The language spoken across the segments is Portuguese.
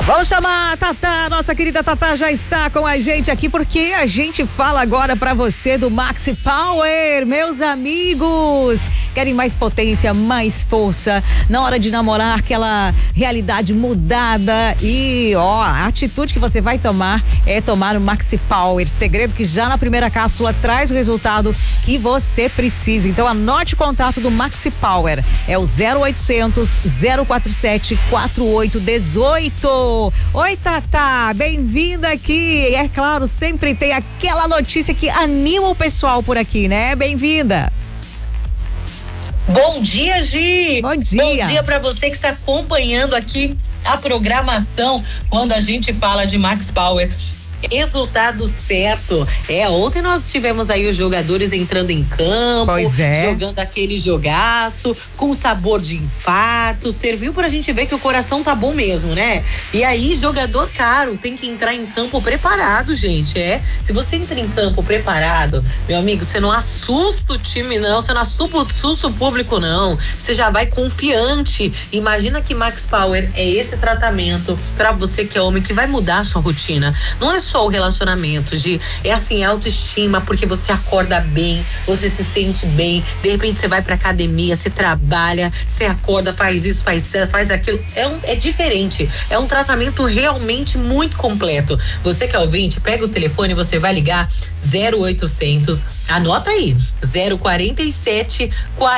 Vamos chamar a Tatá, nossa querida Tatá já está com a gente aqui porque a gente fala agora pra você do Maxi Power, meus amigos. Querem mais potência, mais força na hora de namorar, aquela realidade mudada e a atitude que você vai tomar é tomar o Maxi Power, segredo que já na primeira cápsula traz o resultado que você precisa. Então anote o contato do Maxi Power, é o 0800 047 4818. Oi, Tatá, bem-vinda aqui. É claro, sempre tem aquela notícia que anima o pessoal por aqui, né? Bem-vinda. Bom dia, Gi. Bom dia. Bom dia para você que está acompanhando aqui a programação quando a gente fala de Max Power. Resultado certo. Ontem nós tivemos aí os jogadores entrando em campo, jogando aquele jogaço, com sabor de infarto. Serviu pra gente ver que o coração tá bom mesmo, né? E aí, jogador caro tem que entrar em campo preparado, gente. Se você entra em campo preparado, meu amigo, você não assusta o time, não. Você não assusta o público, não. Você já vai confiante. Imagina que Max Power é esse tratamento pra você que é homem, que vai mudar a sua rotina. Não é só o relacionamento, é assim, autoestima, porque você acorda bem, você se sente bem, de repente você vai pra academia, você trabalha, você acorda, faz isso, faz aquilo, é diferente, é um tratamento realmente muito completo. Você que é ouvinte, pega o telefone, você vai ligar 0800, anota aí, 047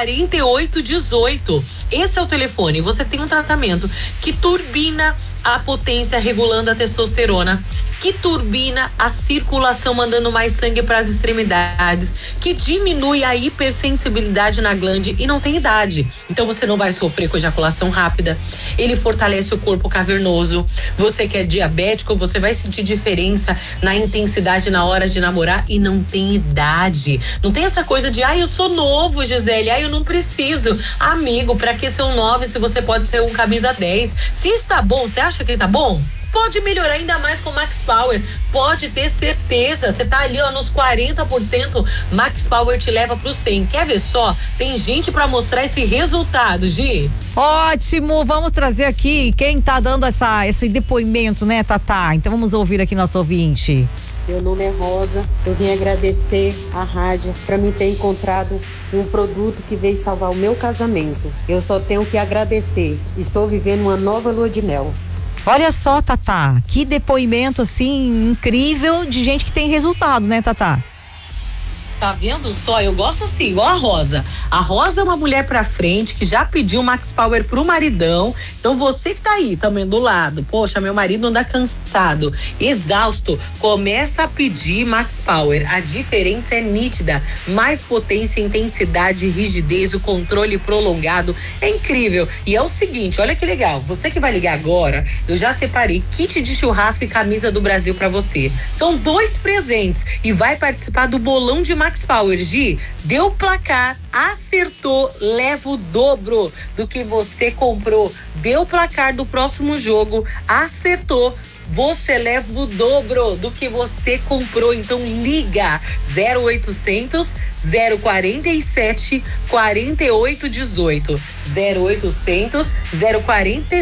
4818. Esse é o telefone. Você tem um tratamento que turbina a potência, regulando a testosterona, que turbina a circulação, mandando mais sangue para as extremidades, que diminui a hipersensibilidade na glande e não tem idade. Então você não vai sofrer com ejaculação rápida. Ele fortalece o corpo cavernoso. Você que é diabético, você vai sentir diferença na intensidade na hora de namorar e não tem idade. Não tem essa coisa de, eu sou novo, Gisele, eu não preciso. Amigo, pra que ser um 9 se você pode ser um camisa 10? Se está bom, você acha que tá bom? Pode melhorar ainda mais com o Max Power, pode ter certeza. Você tá ali nos 40%, Max Power te leva pro 100. Quer ver só? Tem gente pra mostrar esse resultado, Gi. Ótimo, vamos trazer aqui quem tá dando esse depoimento, né, Tatá? Então vamos ouvir aqui nosso ouvinte. Meu nome é Rosa, eu vim agradecer à rádio para me ter encontrado um produto que veio salvar o meu casamento. Eu só tenho que agradecer, estou vivendo uma nova lua de mel. Olha só, Tatá, que depoimento assim incrível de gente que tem resultado, né, Tatá? Tá vendo só? Eu gosto assim, igual a Rosa. A Rosa é uma mulher pra frente que já pediu Max Power pro maridão. Então você que tá aí também do lado, poxa, meu marido anda cansado, exausto, começa a pedir Max Power. A diferença é nítida. Mais potência, intensidade, rigidez, o controle prolongado. É incrível. E é o seguinte, olha que legal. Você que vai ligar agora, eu já separei kit de churrasco e camisa do Brasil pra você. São 2 presentes e vai participar do bolão de Max Power. Gi, deu o placar, acertou, leva o dobro do que você comprou. Deu o placar do próximo jogo, acertou, você leva o dobro do que você comprou. Então liga 0800 047 4818, 0800 047